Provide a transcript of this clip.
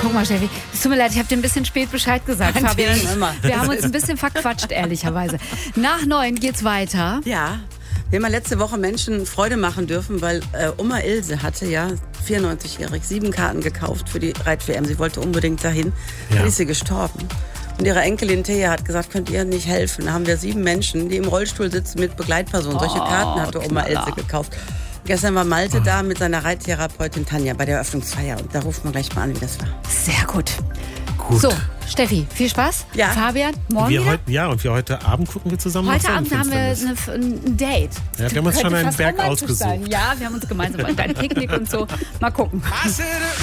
Guck mal, Steffi, es tut mir leid, ich habe dir ein bisschen spät Bescheid gesagt, Fabian. immer. Wir haben uns ein bisschen verquatscht, ehrlicherweise. Nach 9 geht's weiter. Ja, wir haben ja letzte Woche Menschen Freude machen dürfen, weil Oma Ilse hatte ja 94-jährig 7 Karten gekauft für die Reit-WM. Sie wollte unbedingt dahin. Dann ist sie gestorben. Und ihre Enkelin Thea hat gesagt, könnt ihr nicht helfen? Da haben wir 7 Menschen, die im Rollstuhl sitzen mit Begleitpersonen. Solche Karten hatte Oma Ilse gekauft. Gestern war Malte da mit seiner Reittherapeutin Tanja bei der Eröffnungsfeier. Und da rufen wir gleich mal an, wie das war. Sehr gut. So, Steffi, viel Spaß. Ja. Fabian, morgen wieder? Und wir heute Abend gucken wir zusammen Heute noch Abend haben wir ein Date. Ja, wir haben uns schon einen Berg ausgesucht. Ja, wir haben uns gemeinsam ein Picknick und so. Mal gucken.